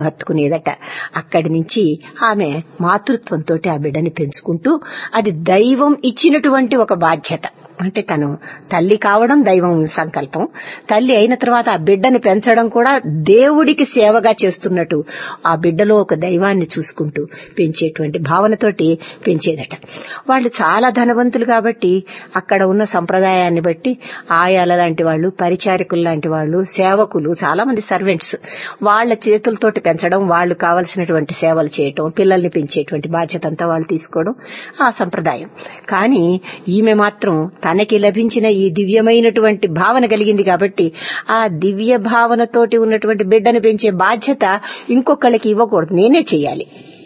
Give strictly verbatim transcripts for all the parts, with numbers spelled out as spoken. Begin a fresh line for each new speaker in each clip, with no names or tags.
హత్తుకునేదట. అక్కడి నుంచి ఆమె మాతృత్వంతో ఆ బిడ్డని పెంచుకుంటూ, అది దైవం ఇచ్చినటువంటి ఒక బాధ్యత. అంటే తను తల్లి కావడం దైవం సంకల్పం, తల్లి అయిన తర్వాత ఆ బిడ్డను పెంచడం కూడా దేవుడికి సేవగా చేస్తున్నట్టు ఆ బిడ్డలో ఒక దైవాన్ని చూసుకుంటూ పెంచేటువంటి భావనతోటి పెంచేదట. వాళ్ళు చాలా ధనవంతులు కాబట్టి అక్కడ ఉన్న సంప్రదాయాన్ని బట్టి ఆయాల లాంటి వాళ్ళు, పరిచారికులు లాంటి వాళ్ళు, సేవకులు, చాలా మంది సర్వెంట్స్, వాళ్ల చేతులతోటి పెంచడం, వాళ్లు కావలసినటువంటి సేవలు చేయటం, పిల్లల్ని పెంచేటువంటి బాధ్యత అంతా వాళ్ళు తీసుకోవడం ఆ సంప్రదాయం. కానీ ఈమె మాత్రం తనకి లభించిన ఈ దివ్యమైనటువంటి భావన కలిగింది కాబట్టి ఆ దివ్య భావనతోటి ఉన్నటువంటి బిడ్డను పెంచే బాధ్యత ఇంకొకళ్ళకి ఇవ్వకూడదు, నేనే చెయ్యాలి,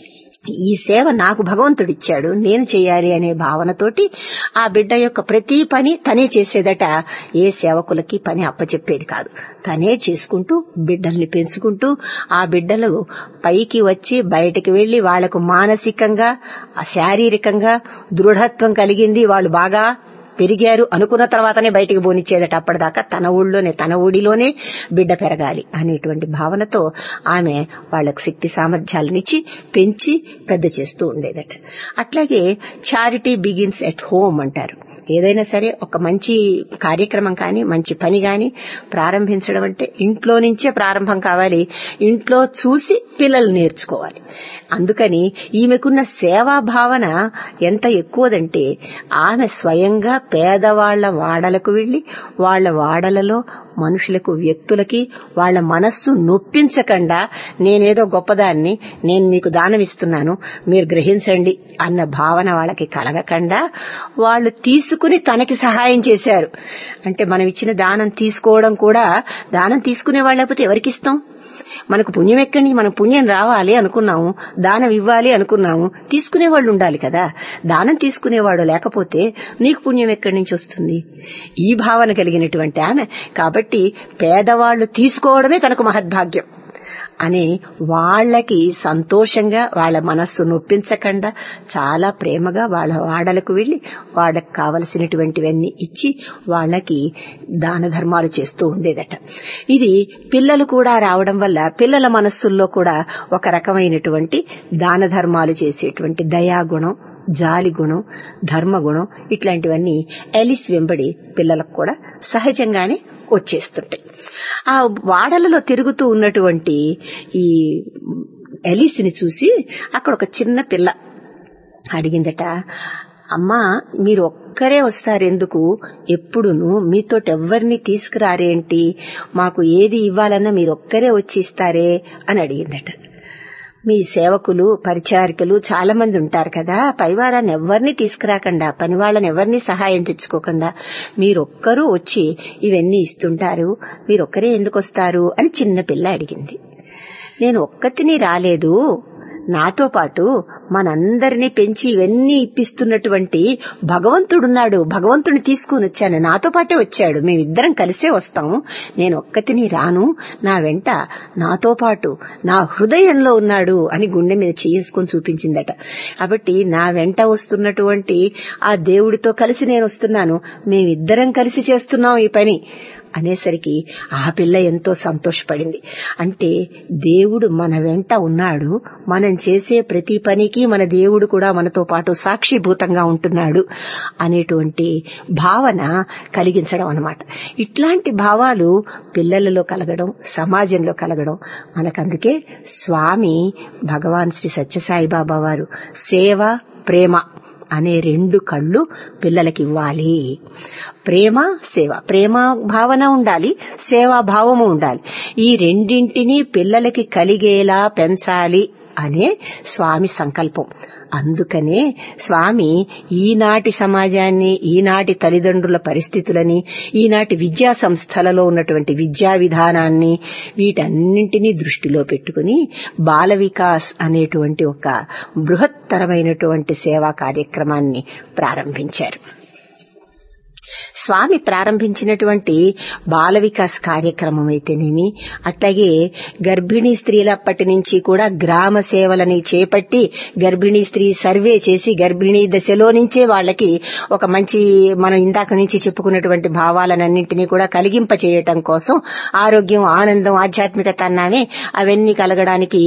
ఈ సేవ నాకు భగవంతుడిచ్చాడు, నేను చెయ్యాలి అనే భావనతోటి ఆ బిడ్డ యొక్క ప్రతి పని తనే చేసేదట. ఏ సేవకులకి పని అప్పచెప్పేది కాదు, తనే చేసుకుంటూ బిడ్డల్ని పెంచుకుంటూ ఆ బిడ్డలు పైకి వచ్చి బయటకు వెళ్లి వాళ్లకు మానసికంగా శారీరకంగా దృఢత్వం కలిగింది, వాళ్ళు బాగా పెరిగారు అనుకున్న తర్వాతనే బయటికి పోనిచ్చేదట. అప్పటిదాకా తన ఊళ్ళోనే తన ఊడిలోనే బిడ్డ పెరగాలి అనేటువంటి భావనతో ఆమె వాళ్లకు శక్తి సామర్థ్యాలనిచ్చి పెంచి పెద్ద చేస్తూ ఉండేదట. అట్లాగే చారిటీ బిగిన్స్ ఎట్ హోమ్ అంటారు. ఏదైనా సరే ఒక మంచి కార్యక్రమం కానీ మంచి పని కానీ ప్రారంభించడం అంటే ఇంట్లో నుంచే ప్రారంభం కావాలి, ఇంట్లో చూసి పిల్లలు నేర్చుకోవాలి. అందుకని ఈమెకున్న సేవా భావన ఎంత ఎక్కువదంటే ఆమె స్వయంగా పేదవాళ్ల వాడలకు వెళ్లి వాళ్ల వాడలలో మనుషులకు, వ్యక్తులకి వాళ్ల మనస్సు నొప్పించకుండా నేనేదో గొప్పదాన్ని, నేను మీకు దానం ఇస్తున్నాను మీరు గ్రహించండి అన్న భావన వాళ్ళకి కలగకుండా వాళ్ళు తీసుకుని తనకి సహాయం చేశారు. అంటే మనం ఇచ్చిన దానం తీసుకోవడం కూడా, దానం తీసుకునే వాళ్ళు లేకపోతే ఎవరికిస్తాం? మనకు పుణ్యం ఎక్కడి, మనం పుణ్యం రావాలి అనుకున్నాము, దానం ఇవ్వాలి అనుకున్నాము, తీసుకునేవాళ్లు ఉండాలి కదా. దానం తీసుకునేవాడు లేకపోతే నీకు పుణ్యం ఎక్కడి నుంచి వస్తుంది? ఈ భావన కలిగినటువంటి ఆమె కాబట్టి పేదవాళ్లు తీసుకోవడమే తనకు మహద్భాగ్యం అని వాళ్లకి సంతోషంగా, వాళ్ల మనస్సు నొప్పించకుండా చాలా ప్రేమగా వాళ్ల వాడలకు వెళ్లి వాళ్లకు కావలసినటువంటివన్నీ ఇచ్చి వాళ్లకి దాన ధర్మాలు చేస్తూ ఉండేదట. ఇది పిల్లలు కూడా రావడం వల్ల పిల్లల మనస్సుల్లో కూడా ఒక రకమైనటువంటి దాన ధర్మాలు చేసేటువంటి దయాగుణం, జాలి గుణం, ధర్మగుణం ఇట్లాంటివన్నీ ఎలిస్ వెంబడి పిల్లలకు కూడా సహజంగానే వచ్చేస్తుంటాయి. ఆ వాడలలో తిరుగుతూ ఉన్నటువంటి ఈ ఎలిస్ ని చూసి అక్కడ ఒక చిన్న పిల్ల అడిగిందట, అమ్మా మీరు ఒక్కరే వస్తారెందుకు, ఎప్పుడును మీతోటి ఎవ్వరిని తీసుకురారేంటి, మాకు ఏది ఇవ్వాలన్నా మీరు ఒక్కరే వచ్చి ఇస్తారే అని అడిగిందట. మీ సేవకులు, పరిచారికలు చాలా మంది ఉంటారు కదా, పైవారాన్ని ఎవరిని తీసుకురాకుండా, పని వాళ్ళని ఎవరిని సహాయం తెచ్చుకోకుండా మీరొక్కరూ వచ్చి ఇవన్నీ ఇస్తుంటారు, మీరొక్కరే ఎందుకు వస్తారు అని చిన్న పిల్ల అడిగింది. నేను ఒక్కతిని రాలేదు, నాతో పాటు మనందరినీ పెంచి ఇవన్నీ ఇప్పిస్తున్నటువంటి భగవంతుడున్నాడు, భగవంతుడిని తీసుకుని వచ్చాను, నాతో పాటే వచ్చాడు, మేమిద్దరం కలిసే వస్తాము, నేను ఒక్కతిని రాను, నా వెంట నాతో పాటు నా హృదయంలో ఉన్నాడు అని గుండె మీద చేసుకుని చూపించిందట. కాబట్టి నా వెంట వస్తున్నటువంటి ఆ దేవుడితో కలిసి నేను వస్తున్నాను, మేమిద్దరం కలిసి చేస్తున్నాం ఈ పని అనేసరికి ఆ పిల్ల ఎంతో సంతోషపడింది. అంటే దేవుడు మన వెంట ఉన్నాడు, మనం చేసే ప్రతి పనికి మన దేవుడు కూడా మనతో పాటు సాక్షిభూతంగా ఉంటున్నాడు అనేటువంటి భావన కలిగించడం అన్నమాట. ఇట్లాంటి భావాలు పిల్లలలో కలగడం, సమాజంలో కలగడం మనకందుకే స్వామి భగవాన్ శ్రీ సత్యసాయిబాబా వారు సేవ, ప్రేమ అనే రెండు కళ్ళు పిల్లలకి ఇవ్వాలి. ప్రేమ, సేవ, ప్రేమ భావన ఉండాలి, సేవా భావము ఉండాలి. ఈ రెండింటినీ పిల్లలకి కలిగేలా పెంచాలి అనే స్వామి సంకల్పం. అందుకనే స్వామి ఈనాటి సమాజాన్ని, ఈనాటి తల్లిదండ్రుల పరిస్థితులని, ఈనాటి విద్యా సంస్థలలో ఉన్నటువంటి విద్యా విధానాన్ని వీటన్నింటినీ దృష్టిలో పెట్టుకుని బాల వికాస్ అనేటువంటి ఒక బృహత్తరమైనటువంటి సేవా కార్యక్రమాన్ని ప్రారంభించారు. స్వామి ప్రారంభించినటువంటి బాల వికాస్ కార్యక్రమం అయితేనేమి, అట్లాగే గర్భిణీ స్త్రీలప్పటి నుంచి కూడా గ్రామ సేవలని చేపట్టి గర్భిణీ స్త్రీ సర్వే చేసి గర్భిణీ దశలో నుంచే వాళ్ళకి ఒక మంచి, మనం ఇందాక నుంచి చెప్పుకున్నటువంటి భావాలన్నింటినీ కూడా కలిగింప చేయటం కోసం ఆరోగ్యం, ఆనందం, ఆధ్యాత్మికత అన్నామే అవన్నీ కలగడానికి